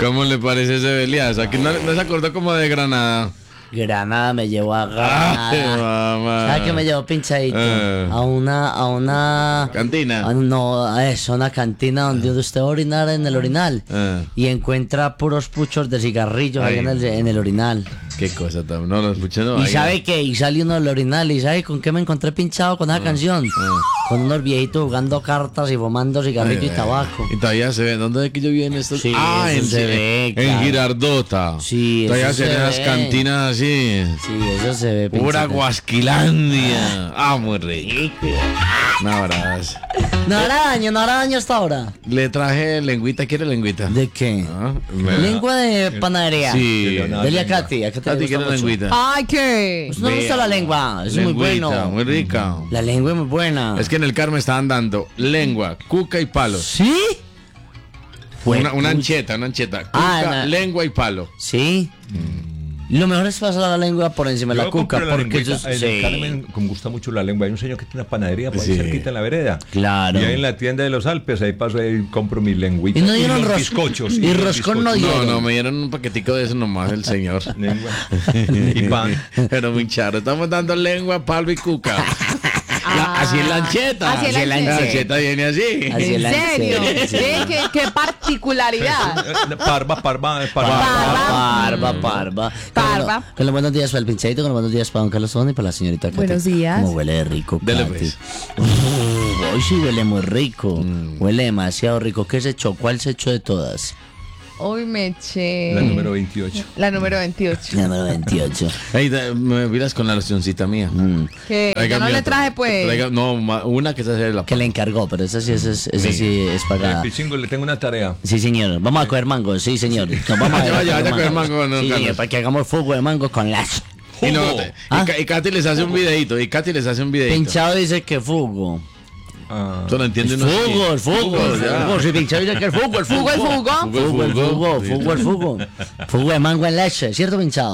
¿Cómo le parece ese Belias? Aquí no se acordó como de Granada. Granada me llevó a Granada. Ay, mamá. ¿Sabes qué me llevó pinchadito? A una Cantina. No, a eso, una cantina donde usted orinar en el orinal. Y encuentra puros puchos de cigarrillos ahí en el orinal. Qué cosa tan... No, los puchos no. ¿Y sabe qué? Y sale uno del orinal. ¿Y sabe con qué me encontré pinchado con esa canción? Con unos viejitos jugando cartas y fumando cigarrillo y tabaco. Y todavía se ve. ¿Dónde es que yo vi en estos? Sí, en claro. Girardota. Sí, todavía eso se ven se esas ve. cantinas así. Sí, eso se ve Pura pinchado. Guasquilandia. Muy rico. Un abrazo. No hará daño hasta ahora. Le traje lengüita. ¿Quiere lengüita? ¿De qué? Lengua de panadería. Sí. Dele a Katy. ¿A qué te ¿A ti gusta quiere mucho? lengüita? Ay, ¿qué? ¿No le gusta la lengua? Es muy Lengüita, bueno. muy rica. La lengua es muy buena. Es que en el Carmen estaban dando lengua, cuca y palos. ¿Sí? Una ancheta. Cuca, lengua y palo. Sí. Lo mejor es pasar la lengua por encima de la cuca. Porque eso en el Carmen, me gusta mucho la lengua. Hay un señor que tiene una panadería por ahí cerquita en la vereda. Claro. Y ahí en la tienda de los Alpes, ahí paso y compro mis lengüitas. Y no dieron los roscón. bizcochos. Y los roscón no bizcochos. dieron. No, me dieron un paquetico de eso nomás el señor. Lengua y pan. Pero muy charo. Estamos dando lengua, palo y cuca. Así es la ancheta. Así es la La ancheta. ancheta viene así. Así es ¿En la serio? ancheta. ¿Qué, qué particularidad? Parva. Parva. Con los buenos días para el pinchadito, con los buenos días para don Carlos Zón y para la señorita Katy. Buenos días. Como huele de rico, Dele, Katy. pues. Hoy sí huele muy rico. Huele demasiado rico. ¿Qué se echó? ¿Cuál se echó de todas? Hoy me eché... La número 28. La número 28. Número 28. Ey, me miras con la locioncita mía. Que yo no le traje, pues... No, una que se hace la... Que le encargó, pero esa sí es pagada. Pichingo, le tengo una tarea. Sí, señor. Vamos a coger mango, sí, señor. Nos vamos Vaya a coger mango, no, sí, señor, Carlos. para que hagamos fuego de mango con las... Y, no, ¿Ah? y Katy les hace un videito. Pinchado dice que fugo. Tú no entiendes. El fugo. Si Pinchado dice que el fugo. ¿Fugo el fugo? Fugo de mango en leche, ¿cierto, Pinchado?